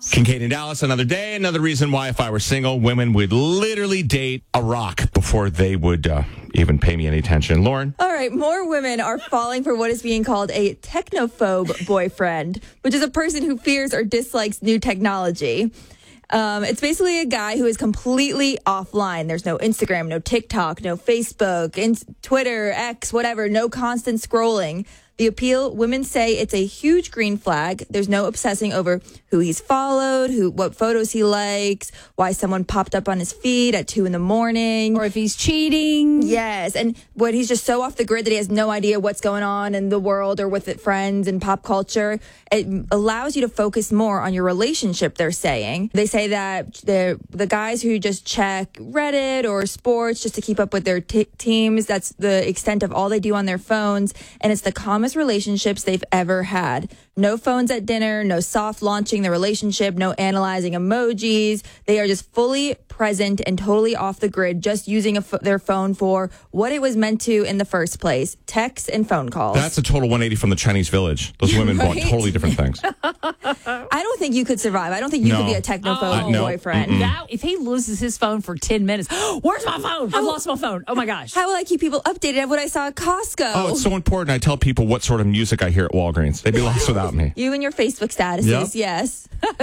Kincaid in Dallas, another day, another reason why if I were single, women would literally date a rock before they would even pay me any attention. Lauren? All right, more women are falling for what is being called a technophobe boyfriend, which is a person who fears or dislikes new technology. It's basically a guy who is completely offline. There's no Instagram, no TikTok, no Facebook, Twitter, X, whatever, no constant scrolling. The appeal, women say it's a huge green flag. There's no obsessing over who he's followed, what photos he likes, why someone popped up on his feed at 2 a.m. Or if he's cheating. Yes, and when he's just so off the grid that he has no idea what's going on in the world or with friends and pop culture. It allows you to focus more on your relationship, they're saying. They say that the guys who just check Reddit or sports just to keep up with their teams, that's the extent of all they do on their phones, and it's the calmest relationships they've ever had. No phones at dinner, no soft launching the relationship, no analyzing emojis. They are just fully present and totally off the grid, just using their phone for what it was meant to in the first place, texts and phone calls. That's a total 180 from the Chinese village. Those women want totally different things. I don't think you could survive. I don't think you could be a technophobe boyfriend. If he loses his phone for 10 minutes, where's my phone? I've lost my phone. Oh my gosh. How will I keep people updated of what I saw at Costco? Oh, it's so important. I tell people what sort of music I hear at Walgreens. They'd be lost without me. You and your Facebook statuses, yes.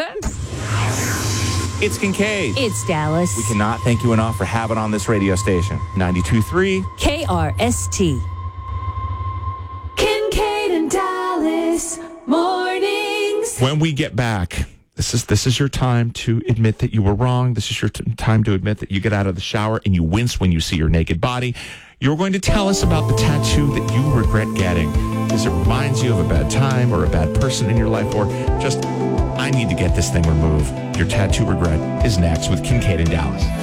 It's Kincaid. It's Dallas. We cannot thank you enough for having on this radio station. 92.3 KRST. Kincaid and Dallas mornings. When we get back, this is your time to admit that you were wrong. This is your time to admit that you get out of the shower and you wince when you see your naked body. You're going to tell us about the tattoo that you regret getting. Because it reminds you of a bad time or a bad person in your life, or just, I need to get this thing removed. Your tattoo regret is next with Kincaid in Dallas.